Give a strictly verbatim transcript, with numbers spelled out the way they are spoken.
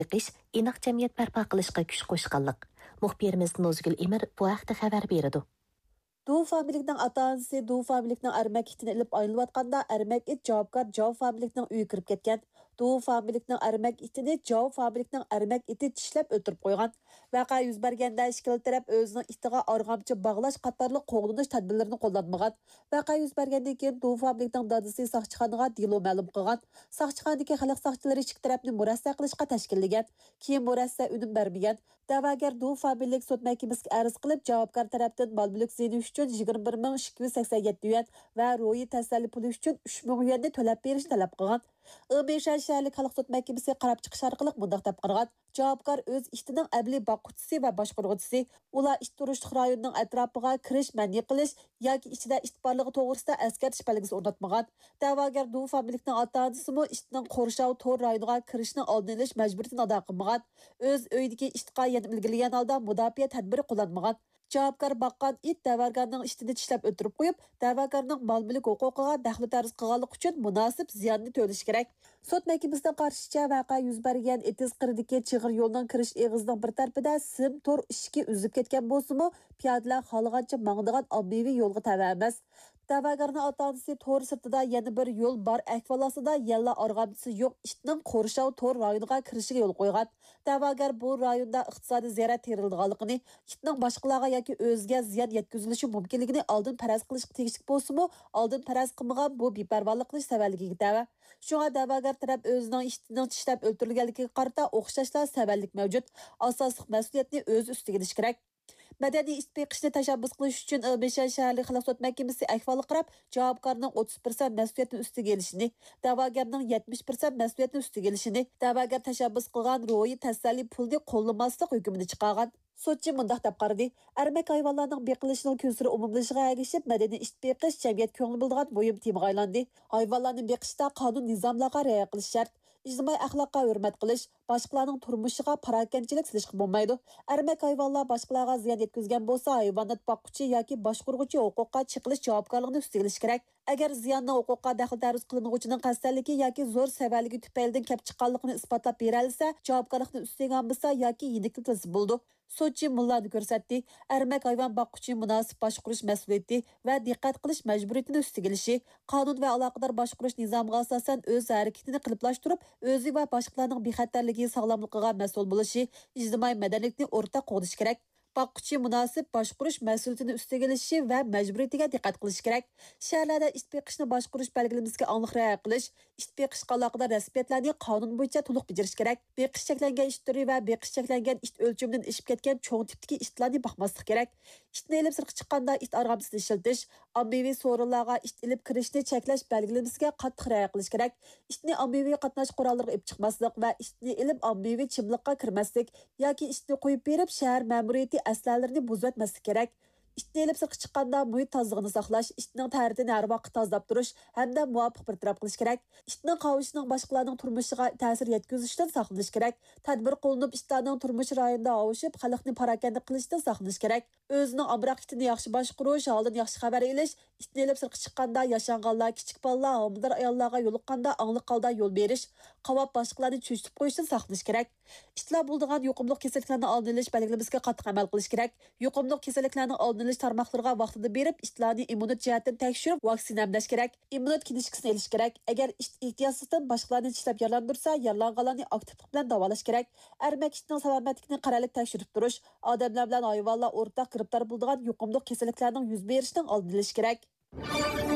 Qish aniq jamiyat barpo qilishga kuch qo'shganlik. Muxbirimiz Nozgul Emir bu haqda xabar berdi. Du familikning ata-onasi Du familikning armak itini ilib aylanayotganda armak it javobgar Jav familikning uyiga kirib ketgan. Du familikning armak itini Jav familikning armak iti tishlab o'tirib qo'ygan. Vaqa yuz berganda ishkil taraf o'zining itiga arg'amchi bog'lash qatorli qo'g'lanish tadbirlarini qo'llanmagan. Vaqa yuz bergandan keyin Du familikning dadasi soqchixonaga dilo ma'lum qilgan. Soqchixonadagi xalq soqchilari ikki tarafni murassa qilishga tashkillagan. Keyin murassa unum bermagan. Da'vogar Du familik sud mahkamasiga arz qilib, javobgar tarafdan mol-mulk ziyoni uchun yigirma bir ming ikki yuz sakson yetti yuan va ro'yi tasalli puli uchun uch ming yuanni to'lab berishni talab qilgan. Imishan shaharlik xalq sud mahkamasi qarab chiqish orqali bunday deb qargan. Javobgar o'z ishtining abli boquvchisi va boshqaruvchisi ular ish turishlik rayonining atrofiga kirish ma'ni qilish yoki ichida ish borligi to'g'risida eskartish belgisi o'rnatmagan. Da'vogar Du familikning ota-onasimi ishtining Qo'rshav to'r rayoniga kirishning oldini olish majburiyatini ado qilmagan. O'z uyidagi ishtiga yana ilgilgan holda mudofaa tadbiri qo'llanmagan. Javobgar baqqan it da'vogarning ishtini tishlab o'tirib qo'yib, da'vogarning mol-mulk huquqiga daxl tarz qilganlik uchun munosib ziyonni to'lash kerak. Sud mahkamasining qarshicha vaqa yuz bergan Etiz qiridagi chig'ir yo'lning kirish eg'izining bir tarafida sim tor ishki uzib ketgan bo'lsa-mu, piyodalar xohlagancha mangdigan ommaviy yo'lga tava emas. Da'vogarning ota-onasi to'r sirtida yana bir yo'l bor ahvolasida yalla arg'amchisi yo'q ishning Qo'rshav to'r rayoniga kirishiga yo'l qo'ygan. Da'vogar bu rayonda iqtisodiy zarar terilganligini, ishning boshqalarga yoki o'ziga ziyon yetkazilishi mumkinligini oldin faraz qilishga tegishli bo'lsa-mu, oldin faraz qilmagan bu beparvolik qilish savalligiga da'vo. Shunga da'vogar taraf o'zining ishtining tishlab o'ltirilganligiga qarata o'xshashlar savallik mavjud. Asosliq mas'uliyatni o'z ustiga olish kerak. Madaniy ish beqishni tashabbus qilish uchun Imishan shaharlik xalq sud mahkamasi ahvoli qarab, javobgarning o'ttiz foiz mas'uliyatni ustiga olishini, da'vogarning yetmish foiz mas'uliyatni ustiga olishini, da'vogar tashabbus qilgan ro'yi tasalli pulni qo'llamaslik hukmini chiqargan. Sudchi mundaq deb qaradi: armak hayvonlarning beqilishining kunsiri umumlashiga ergishib, madaniy ish beqish jamiyat ko'ngli bildigan muhim temaga aylandi. Hayvonlarni beqishda qonun nizomlarga rioya qilish shart. İctimai axloqqa hurmat qilish, boshqalarning turmushiga parokanchilik qilishga bo'lmaydi. Armak hayvonlar boshqalarga ziyon yetkazgan bo'lsa, hayvonot boqquchi yoki boshqaruvchi huquqqa chiqilish javobgarligini ustiga olish kerak. Agar ziyonni huquqqa daxl taruz qilinuvchining qasdligi yoki zo'r savaligi tufaylidan kelib chiqqanligini isbotlab beralsa, javobgarlikni ustiga olmasa yoki yenikilsa bo'ldi. Sudchi mullani ko'rsatdi. Armak hayvon boqquchi munosib boshqarish mas'uliyati va diqqat qilish majburiyatini ustiga olishi, qonun va aloqador boshqarish nizomiga asosan o'z harakatini qiliplashtirib, o'zi va boshqalarning bexatarligi sog'lomligiga mas'ul bo'lishi, ijtimoiy madaniyatni o'rtaq qo'g'dish kerak. Boqquchi munosib boshqarish mas'uliyatini ustiga olishi va majburiyatiga diqqat qilish kerak. Shaharlarda ish beqishni boshqarish belgilamasiga aniq rioya qilish, ish beqishga aloqador rasmiyatlarni qonun bo'yicha to'liq bajarish kerak. Beqish cheklangan ish turi va beqish cheklangan ish o'lchamidan ishib ketgan cho'ng tipdagi ishlarni baqmaslik kerak. Ishni ilib sirtqa chiqqanda ish arg'amchisini ishlatish, ommaviy so'rinlarga ish ilib kirishni cheklash belgilamasiga qattiq rioya qilish kerak. Ishni ommaviy qatnash qurollariga olib chiqmaslik va ishni ilib ommaviy chimliqqa kirmaslik yoki ishni qo'yib berib shahar ma'muriyati aslalarini buzvatmaslik kerak. İşni elib sirtqa chiqqanda muhit tozligini saqlash, ishning ta'ridini har vaqt tozalab turish hamda muvofiq bartaraf qilish kerak. Ishning qovishining boshqalarning turmushiga ta'sir yetkazishdan saqlanish kerak. Tadbir qo'llanib ishlarning turmush rayonida ovishib, xalqni parakanda qilishdan saqlanish kerak. O'zining amroq itini yaxshi boshqarish, holdan yaxshi xabar elish, ishni elib sirtqa chiqqanda yashanganlar, kichik bolalar, homilador ayollarga yo'liqqanda аңлык holda yo'l berish, qavob boshqalarni cho'chitib qo'yishdan saqlanish kerak. Ishlar bo'ldigan yuqumli kasalliklarni oldini olish belgilamasiga qattiq amal qilish kerak. Yuqumli kasalliklarning oldini olish tarmoqlarga vaqtida berib, ishlarni immunit jihatdan tekshirib, vaksina emlash kerak. Immunit kinishkasini elish kerak. Agar ish ehtiyotsizdan boshqalarni tishlab yaralandırsa, yaralanganlarni aktivlik bilan davolash kerak. Armak ishning salomatligini qaralik tekshirib turish, odamlar bilan hayvonlar o'rtaq giribdor bo'ladigan yuqumli kasalliklarning yuz berishining oldini olish kerak.